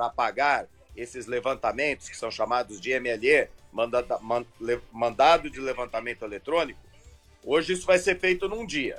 para pagar esses levantamentos, que são chamados de MLE, mandado de levantamento eletrônico, hoje isso vai ser feito num dia.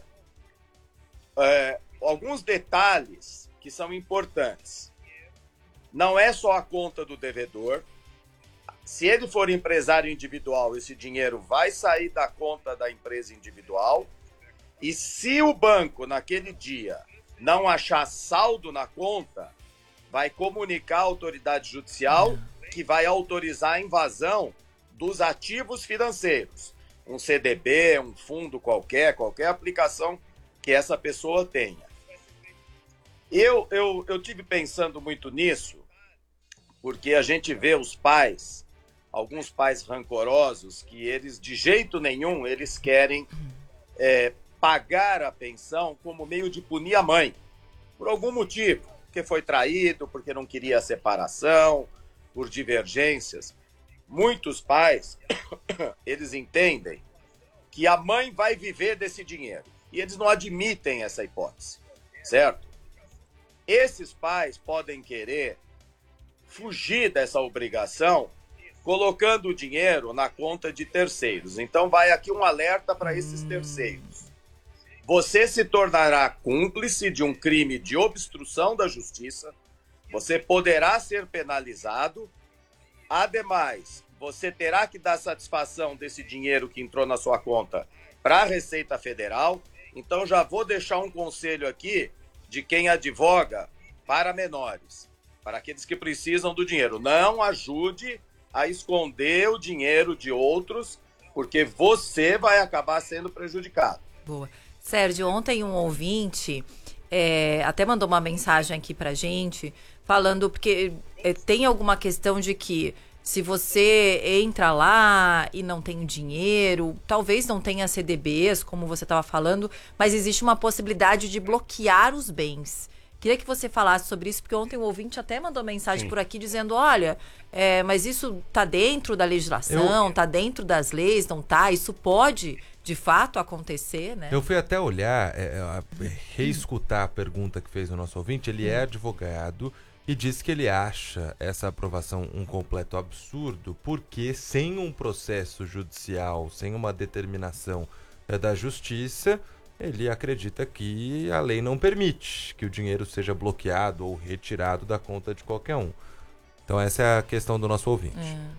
Alguns detalhes que são importantes. Não é só a conta do devedor. Se ele for empresário individual, esse dinheiro vai sair da conta da empresa individual. E se o banco, naquele dia, não achar saldo na conta, vai comunicar à autoridade judicial que vai autorizar a invasão dos ativos financeiros. Um CDB, um fundo qualquer aplicação que essa pessoa tenha. Eu tive pensando muito nisso, porque a gente vê os pais, alguns pais rancorosos, que eles, de jeito nenhum, eles querem pagar a pensão como meio de punir a mãe, por algum motivo, porque foi traído, porque não queria a separação, por divergências. Muitos pais, eles entendem que a mãe vai viver desse dinheiro, e eles não admitem essa hipótese, certo? Esses pais podem querer fugir dessa obrigação colocando o dinheiro na conta de terceiros. Então vai aqui um alerta para esses terceiros. Você se tornará cúmplice de um crime de obstrução da justiça, você poderá ser penalizado, ademais, você terá que dar satisfação desse dinheiro que entrou na sua conta para a Receita Federal. Então já vou deixar um conselho aqui de quem advoga para menores, para aqueles que precisam do dinheiro. Não ajude a esconder o dinheiro de outros, porque você vai acabar sendo prejudicado. Boa. Sérgio, ontem um ouvinte até mandou uma mensagem aqui pra gente, falando, porque tem alguma questão de que se você entra lá e não tem dinheiro, talvez não tenha CDBs, como você estava falando, mas existe uma possibilidade de bloquear os bens. Queria que você falasse sobre isso, porque ontem o ouvinte até mandou mensagem por aqui dizendo, olha, mas isso está dentro da legislação, está dentro das leis, não está? Isso pode, de fato, acontecer, né? Eu fui até olhar, reescutar a pergunta que fez o nosso ouvinte. Ele é advogado e disse que ele acha essa aprovação um completo absurdo, porque sem um processo judicial, sem uma determinação da justiça, ele acredita que a lei não permite que o dinheiro seja bloqueado ou retirado da conta de qualquer um. Então essa é a questão do nosso ouvinte.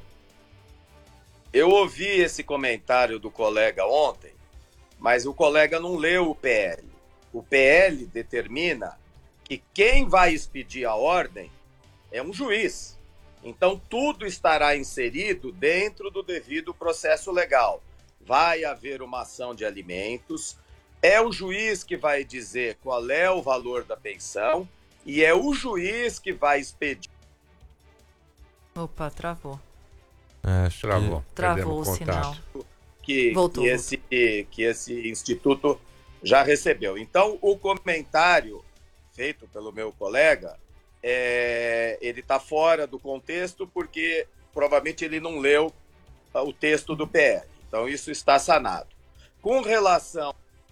Eu ouvi esse comentário do colega ontem, mas o colega não leu o PL. O PL determina que quem vai expedir a ordem é um juiz. Então tudo estará inserido dentro do devido processo legal. Vai haver uma ação de alimentos, é o juiz que vai dizer qual é o valor da pensão e é o juiz que vai expedir. Opa, travou. Travou o sinal. Que esse instituto já recebeu. Então, o comentário feito pelo meu colega, ele está fora do contexto porque provavelmente ele não leu o texto do PL. Então, isso está sanado. Com relação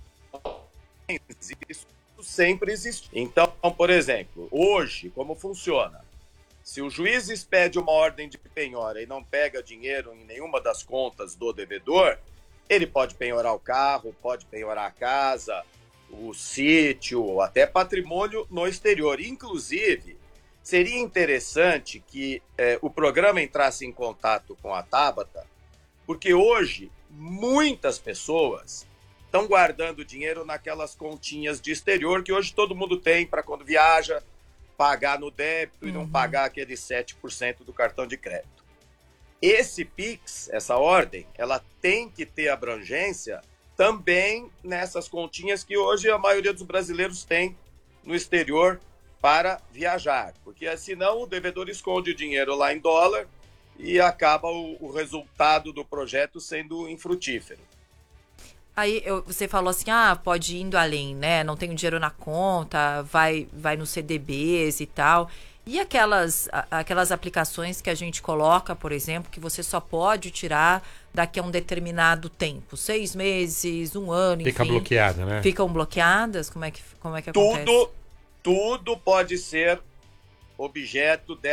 isso sempre existiu. Então, por exemplo, hoje, como funciona? Se o juiz expede uma ordem de penhora e não pega dinheiro em nenhuma das contas do devedor, ele pode penhorar o carro, pode penhorar a casa, o sítio, até patrimônio no exterior. Inclusive, seria interessante que o programa entrasse em contato com a Tabata, porque hoje muitas pessoas estão guardando dinheiro naquelas continhas de exterior que hoje todo mundo tem para quando viaja, pagar no débito e não pagar aqueles 7% do cartão de crédito. Esse PIX, essa ordem, ela tem que ter abrangência também nessas continhas que hoje a maioria dos brasileiros tem no exterior para viajar, porque senão o devedor esconde o dinheiro lá em dólar e acaba o resultado do projeto sendo infrutífero. Aí você falou assim, pode ir indo além, né? Não tenho dinheiro na conta, vai no CDBs e tal. E aquelas aplicações que a gente coloca, por exemplo, que você só pode tirar daqui a um determinado tempo, 6 meses, 1 ano, enfim. Fica bloqueada, né? Ficam bloqueadas? Como é que acontece? Tudo pode ser objeto